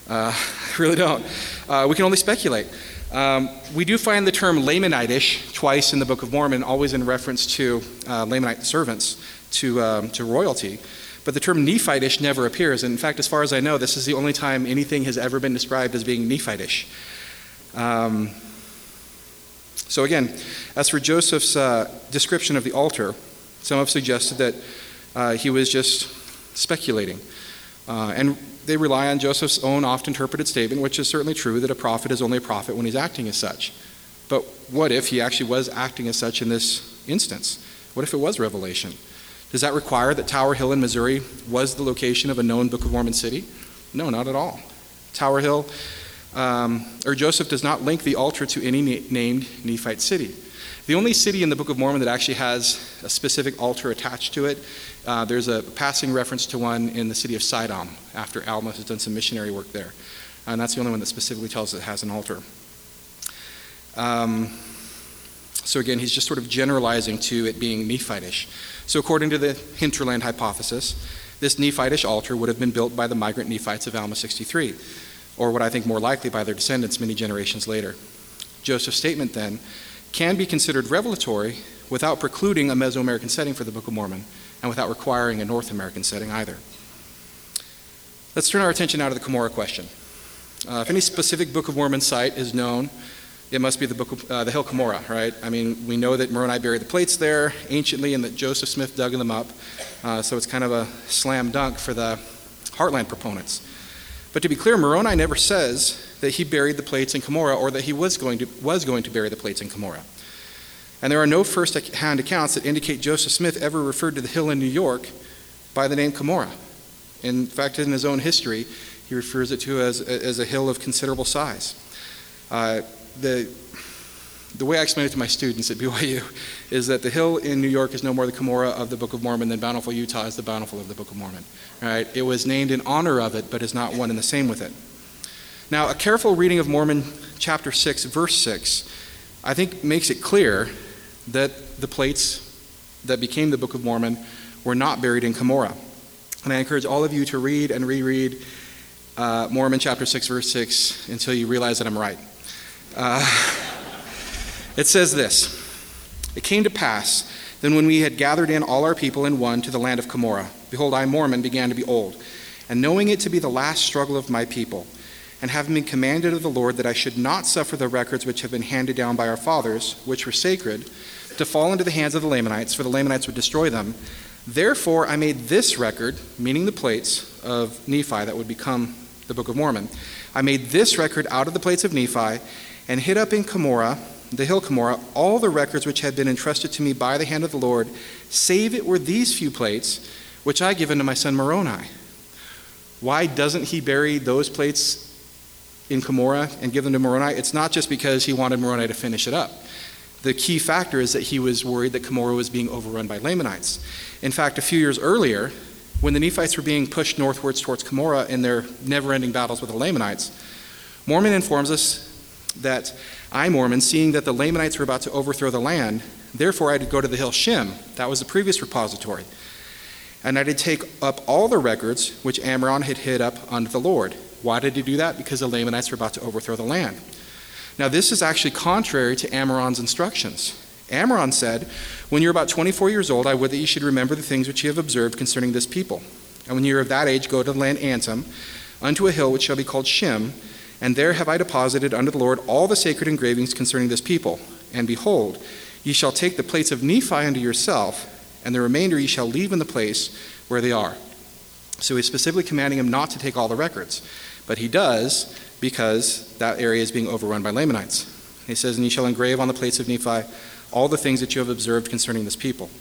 I really don't. We can only speculate. We do find the term Lamanitish twice in the Book of Mormon, always in reference to Lamanite servants, to royalty. But the term Nephitish never appears. And in fact, as far as I know, this is the only time anything has ever been described as being Nephitish. So again, as for Joseph's description of the altar, some have suggested that he was just speculating. And they rely on Joseph's own oft-interpreted statement, which is certainly true, that a prophet is only a prophet when he's acting as such. But what if he actually was acting as such in this instance? What if it was revelation? Does that require that Tower Hill in Missouri was the location of a known Book of Mormon city? No, not at all. Tower Hill, or Joseph does not link the altar to any named Nephite city. The only city in the Book of Mormon that actually has a specific altar attached to it, there's a passing reference to one in the city of Sidon after Alma has done some missionary work there. And that's the only one that specifically tells it has an altar. So again, he's just sort of generalizing to it being Nephitish. So according to the hinterland hypothesis, this Nephitish altar would have been built by the migrant Nephites of Alma 63, or what I think more likely by their descendants many generations later. Joseph's statement then can be considered revelatory without precluding a Mesoamerican setting for the Book of Mormon and without requiring a North American setting either. Let's turn our attention now to the Cumorah question. If any specific Book of Mormon site is known, it must be the Hill Cumorah, right? I mean, we know that Moroni buried the plates there anciently and that Joseph Smith dug them up, so it's kind of a slam dunk for the Heartland proponents. But to be clear, Moroni never says that he buried the plates in Cumorah or that he was going to bury the plates in Cumorah. And there are no first-hand accounts that indicate Joseph Smith ever referred to the hill in New York by the name Cumorah. In fact, in his own history, he refers it to as a hill of considerable size. The way I explain it to my students at BYU is that the hill in New York is no more the Cumorah of the Book of Mormon than Bountiful, Utah is the Bountiful of the Book of Mormon. Right? It was named in honor of it, but is not one and the same with it. Now, a careful reading of Mormon chapter 6, verse 6, I think makes it clear that the plates that became the Book of Mormon were not buried in Cumorah. And I encourage all of you to read and reread Mormon chapter 6, verse 6 until you realize that I'm right. It says this: "It came to pass, then when we had gathered in all our people in one to the land of Cumorah, behold, I, Mormon, began to be old, and knowing it to be the last struggle of my people, and having been commanded of the Lord that I should not suffer the records which have been handed down by our fathers, which were sacred, to fall into the hands of the Lamanites, for the Lamanites would destroy them. Therefore I made this record," meaning the plates of Nephi that would become the Book of Mormon, "I made this record out of the plates of Nephi, and hid up in Cumorah, the hill Cumorah, all the records which had been entrusted to me by the hand of the Lord, save it were these few plates, which I give unto my son Moroni." Why doesn't he bury those plates in Cumorah and give them to Moroni? It's not just because he wanted Moroni to finish it up. The key factor is that he was worried that Cumorah was being overrun by Lamanites. In fact, a few years earlier, when the Nephites were being pushed northwards towards Cumorah in their never-ending battles with the Lamanites, Mormon informs us that I, Mormon, seeing that the Lamanites were about to overthrow the land, therefore I did go to the hill Shem, that was the previous repository, and I did take up all the records which Ammoron had hid up unto the Lord. Why did he do that? Because the Lamanites were about to overthrow the land. Now this is actually contrary to Ammoron's instructions. Ammoron said, "When you're about 24 years old, I would that you should remember the things which you have observed concerning this people. And when you're of that age, go to the land Antum, unto a hill which shall be called Shem, and there have I deposited unto the Lord all the sacred engravings concerning this people. And behold, ye shall take the plates of Nephi unto yourself, and the remainder ye shall leave in the place where they are." So he's specifically commanding him not to take all the records. But he does because that area is being overrun by Lamanites. He says, "And ye shall engrave on the plates of Nephi all the things that you have observed concerning this people."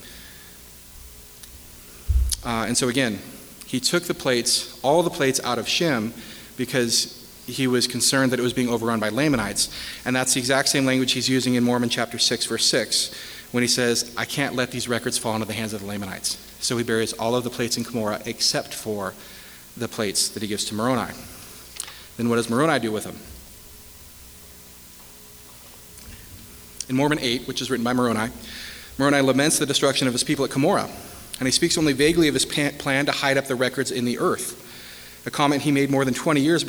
And so again, he took the plates, all the plates out of Shem, because he was concerned that it was being overrun by Lamanites. And that's the exact same language he's using in Mormon chapter 6, verse 6, when he says, "I can't let these records fall into the hands of the Lamanites." So he buries all of the plates in Cumorah except for the plates that he gives to Moroni. Then what does Moroni do with them? In Mormon 8, which is written by Moroni, Moroni laments the destruction of his people at Cumorah, and he speaks only vaguely of his plan to hide up the records in the earth, a comment he made more than 20 years